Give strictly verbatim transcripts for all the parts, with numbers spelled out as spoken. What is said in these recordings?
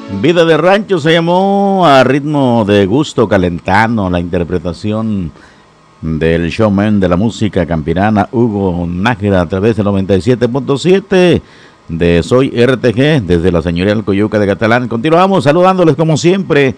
Vida de Rancho se llamó a ritmo de Gusto Calentano, la interpretación del showman de la música campirana Hugo Nájera a través del noventa y siete punto siete de Soy R T G desde la señorial Coyuca de Catalán. Continuamos saludándoles como siempre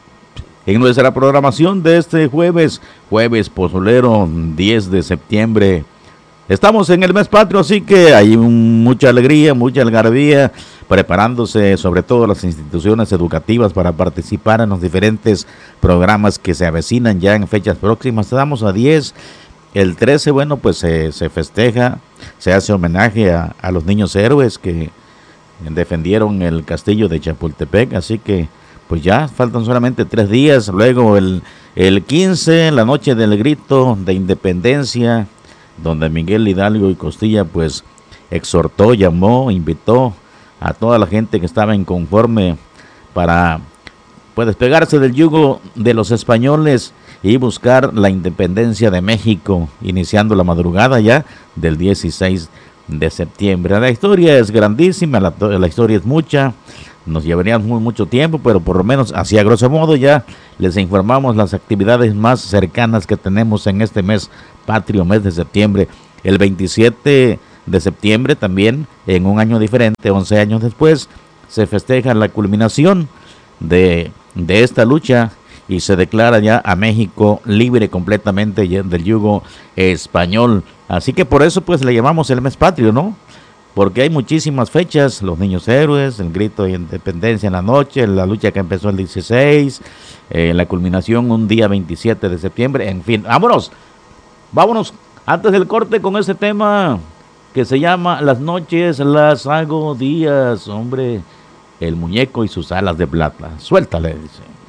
en nuestra programación de este jueves, jueves pozolero diez de septiembre. Estamos en el mes patrio, así que hay mucha alegría, mucha algarabía, preparándose sobre todo las instituciones educativas para participar en los diferentes programas que se avecinan ya en fechas próximas. Estamos a diez, el trece, bueno, pues se, se festeja, se hace homenaje a, a los niños héroes que defendieron el castillo de Chapultepec, así que pues ya faltan solamente tres días. Luego el, el quince, la noche del grito de independencia, donde Miguel Hidalgo y Costilla pues exhortó, llamó, invitó a toda la gente que estaba inconforme para pues despegarse del yugo de los españoles y buscar la independencia de México, iniciando la madrugada ya del dieciséis de septiembre. La historia es grandísima, la, la historia es mucha, nos llevaría muy mucho tiempo, pero por lo menos así a grosso modo ya les informamos las actividades más cercanas que tenemos en este mes patrio, mes de septiembre. El veintisiete de septiembre también, en un año diferente, once años después, se festeja la culminación de, de esta lucha y se declara ya a México libre completamente del yugo español. Así que por eso pues le llamamos el mes patrio, ¿no? Porque hay muchísimas fechas, los niños héroes, el grito de independencia en la noche, la lucha que empezó el dieciséis, eh, la culminación un día veintisiete de septiembre, en fin, vámonos, vámonos antes del corte con ese tema que se llama Las noches las hago días, hombre, el muñeco y sus alas de plata, suéltale, dice.